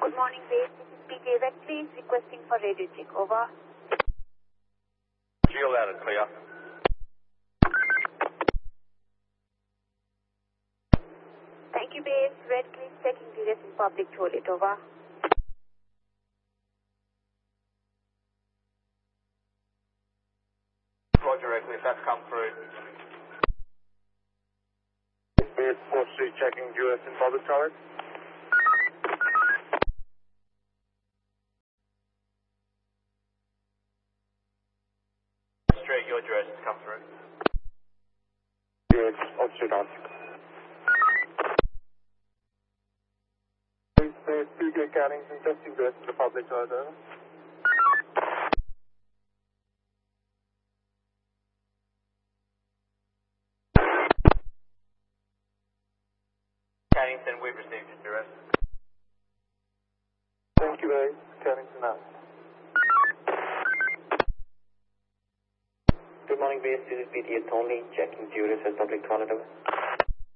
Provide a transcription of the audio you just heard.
Good morning, base. This is PJ Red, please. Requesting for radio check. Over. Geo loud and clear. Thank you, base. Red, please. Checking the in public toilet. Over. Roger, Redcliffe, that's come through. Base 4 Street checking US in public toilet. Street, your address has come through. Yes, Oak Street on. Base PJ Carrington testing US in the public toilet. Over. Cannington, we've received your address. Thank you, base. Carrington out. Good morning, base. This is BTA Tony, checking Judas at public toilet. Over.